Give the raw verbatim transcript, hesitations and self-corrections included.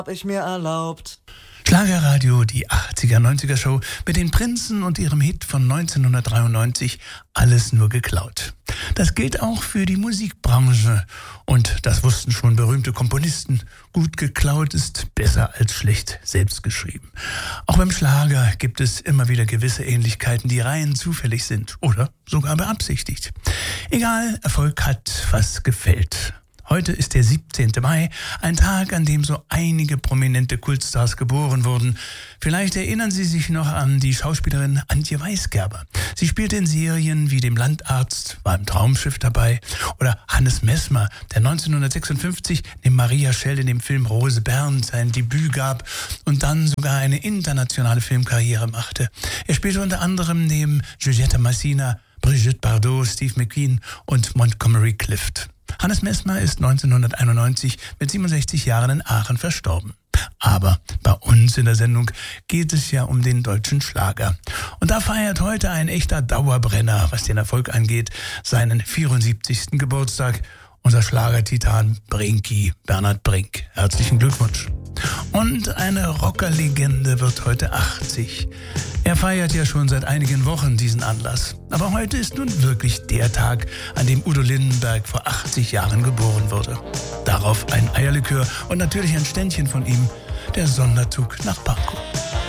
hab ich mir erlaubt. Schlagerradio, die achtziger, neunziger Show mit den Prinzen und ihrem Hit von neunzehnhundertdreiundneunzig, Alles nur geklaut. Das gilt auch für die Musikbranche und das wussten schon berühmte Komponisten. Gut geklaut ist besser als schlecht selbst geschrieben. Auch beim Schlager gibt es immer wieder gewisse Ähnlichkeiten, die rein zufällig sind oder sogar beabsichtigt. Egal, Erfolg hat, was gefällt. Heute ist der siebzehnte Mai, ein Tag, an dem so einige prominente Kultstars geboren wurden. Vielleicht erinnern Sie sich noch an die Schauspielerin Antje Weisgerber. Sie spielte in Serien wie dem Landarzt, war im Traumschiff dabei. Oder Hannes Messmer, der neunzehnhundertsechsundfünfzig neben Maria Schell in dem Film Rose Bernd sein Debüt gab und dann sogar eine internationale Filmkarriere machte. Er spielte unter anderem neben Giulietta Massina, Brigitte Bardot, Steve McQueen und Montgomery Clift. Hannes Messmer ist neunzehnhunderteinundneunzig mit siebenundsechzig Jahren in Aachen verstorben. Aber bei uns in der Sendung geht es ja um den deutschen Schlager. Und da feiert heute ein echter Dauerbrenner, was den Erfolg angeht, seinen vierundsiebzigsten Geburtstag. Unser Schlagertitan Brinky, Bernhard Brink. Herzlichen Glückwunsch. Und eine Rockerlegende wird heute achtzig. Er feiert ja schon seit einigen Wochen diesen Anlass. Aber heute ist nun wirklich der Tag, an dem Udo Lindenberg vor achtzig Jahren geboren wurde. Darauf ein Eierlikör und natürlich ein Ständchen von ihm, der Sonderzug nach Pankow.